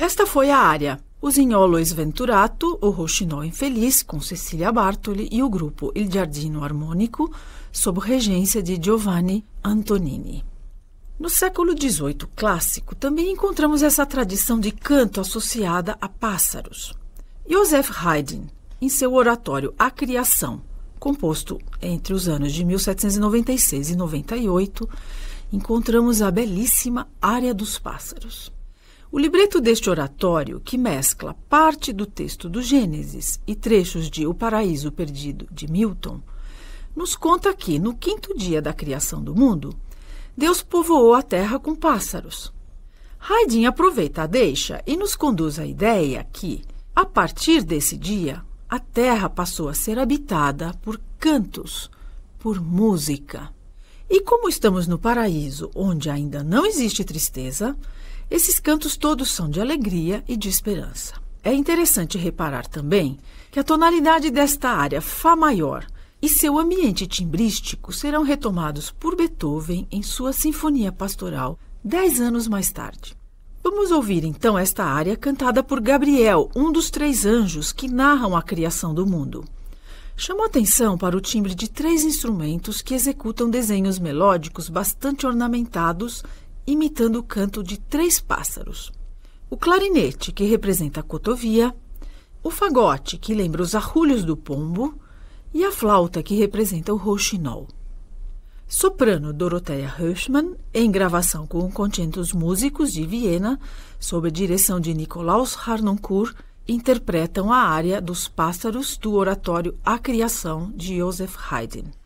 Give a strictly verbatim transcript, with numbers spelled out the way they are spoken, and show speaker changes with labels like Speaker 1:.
Speaker 1: Esta foi a área Usignolo Sventurato, o Rouxinol Infeliz, com Cecília Bartoli e o grupo Il Giardino Armonico, sob regência de Giovanni Antonini. No século dezoito clássico, também encontramos essa tradição de canto associada a pássaros. Joseph Haydn, em seu oratório A Criação, composto entre os anos de mil setecentos e noventa e seis e noventa e oito, encontramos a belíssima Área dos Pássaros. O libreto deste oratório, que mescla parte do texto do Gênesis e trechos de O Paraíso Perdido, de Milton, nos conta que, no quinto dia da criação do mundo, Deus povoou a terra com pássaros. Haydn aproveita a deixa e nos conduz à ideia que, a partir desse dia, a terra passou a ser habitada por cantos, por música. E como estamos no paraíso, onde ainda não existe tristeza, esses cantos todos são de alegria e de esperança. É interessante reparar também que a tonalidade desta área Fá maior e seu ambiente timbrístico serão retomados por Beethoven em sua Sinfonia Pastoral, dez anos mais tarde. Vamos ouvir então esta área cantada por Gabriel, um dos três anjos que narram a criação do mundo. Chamou atenção para o timbre de três instrumentos que executam desenhos melódicos bastante ornamentados, imitando o canto de três pássaros. O clarinete, que representa a cotovia, o fagote, que lembra os arrulhos do pombo, e a flauta, que representa o rouxinol. Soprano Dorothea Hirschmann, em gravação com o Concertos Músicos de Viena, sob a direção de Nikolaus Harnoncourt, interpretam a área dos pássaros do oratório A Criação de Joseph Haydn.